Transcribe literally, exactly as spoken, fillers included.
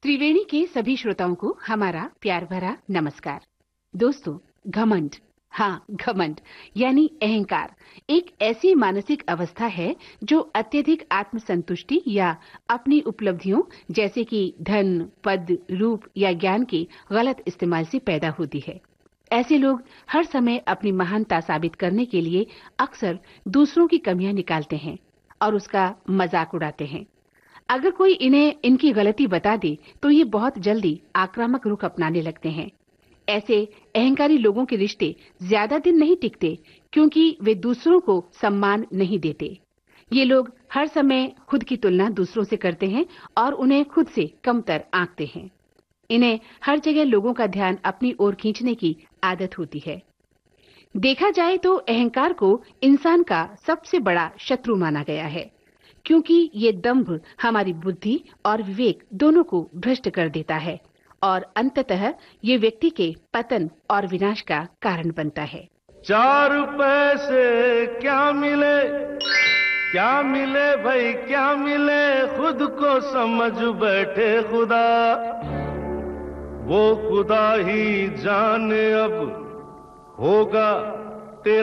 त्रिवेणी के सभी श्रोताओं को हमारा प्यार भरा नमस्कार। दोस्तों, घमंड, हाँ घमंड यानी अहंकार एक ऐसी मानसिक अवस्था है जो अत्यधिक आत्मसंतुष्टि या अपनी उपलब्धियों जैसे कि धन, पद, रूप या ज्ञान के गलत इस्तेमाल से पैदा होती है। ऐसे लोग हर समय अपनी महानता साबित करने के लिए अक्सर दूसरों की कमियां निकालते हैं और उसका मजाक उड़ाते हैं। अगर कोई इन्हें इनकी गलती बता दे तो ये बहुत जल्दी आक्रामक रुख अपनाने लगते हैं। ऐसे अहंकारी लोगों के रिश्ते ज्यादा दिन नहीं टिकते क्योंकि वे दूसरों को सम्मान नहीं देते। ये लोग हर समय खुद की तुलना दूसरों से करते हैं और उन्हें खुद से कमतर आंकते हैं। इन्हें हर जगह लोगों का ध्यान अपनी ओर खींचने की आदत होती है। देखा जाए तो अहंकार को इंसान का सबसे बड़ा शत्रु माना गया है, क्योंकि ये दंभ हमारी बुद्धि और विवेक दोनों को भ्रष्ट कर देता है और अंततः ये व्यक्ति के पतन और विनाश का कारण बनता है। चार पैसे क्या मिले, क्या मिले भाई क्या मिले, खुद को समझ बैठे खुदा, वो खुदा ही जाने अब होगा